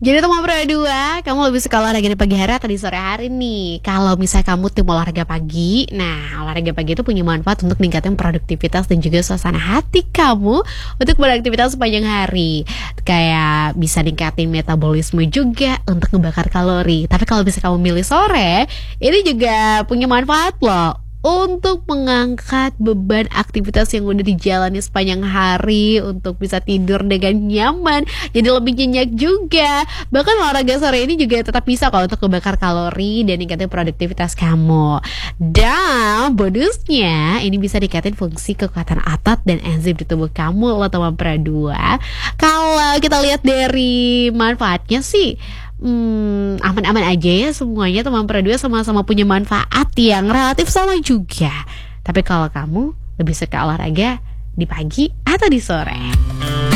Jadi teman berdua, kamu lebih suka olahraga di pagi hari atau di sore hari nih? Kalau misalnya kamu tim olahraga pagi, nah olahraga pagi itu punya manfaat untuk meningkatkan produktivitas dan juga suasana hati kamu untuk beraktivitas sepanjang hari. Kayak bisa ningkatin metabolisme juga untuk ngebakar kalori. Tapi kalau bisa kamu milih sore, ini juga punya manfaat loh untuk mengangkat beban aktivitas yang udah dijalani sepanjang hari, untuk bisa tidur dengan nyaman, jadi lebih nyenyak juga. Bahkan olahraga sore ini juga tetap bisa kalau untuk ngebakar kalori dan ningkatin produktivitas kamu. Dan bonusnya ini bisa ningkatin fungsi kekuatan otot dan enzim di tubuh kamu loh teman Pradua. Kalau kita lihat dari manfaatnya sih aman-aman aja ya semuanya, teman Pradua sama-sama punya manfaat yang relatif sama juga. Tapi kalau kamu lebih suka olahraga di pagi atau di sore?